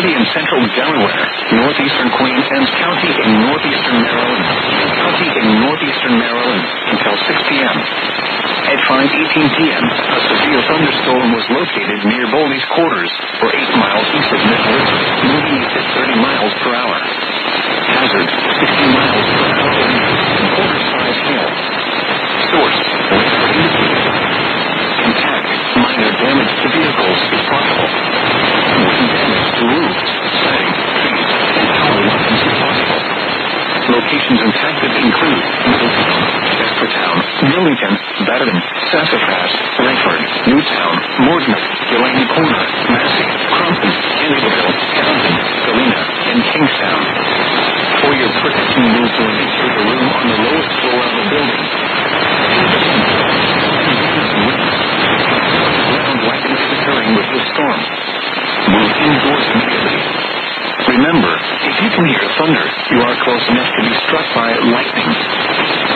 County in central Delaware, northeastern Queens, and County in northeastern Maryland, until 6 p.m. At 5:18 p.m., a severe thunderstorm was located near Boldy's Quarters, or 8 miles east of Mill River, moving east at 30 miles per hour. Hazard, 60 miles per hour wind, quarter-size hail. Source, radar indicated. Impact, minor damage to vehicles if possible. Wind damage to roofs, siding, trees, and power lines if possible. Locations impacted include Middletown, Jaspertown, Millington, Badin, Sassafras, Langford, Newtown, Mordant, Delaney Corner, Massey, Crumpton, Canterville, Townsend, Galena, and Kingstown. For your protection, move to an interior room on the lowest floor of the building. Ground lightning is occurring with this storm. Move indoors immediately. Remember, if you can hear thunder, you are close enough to be struck by lightning.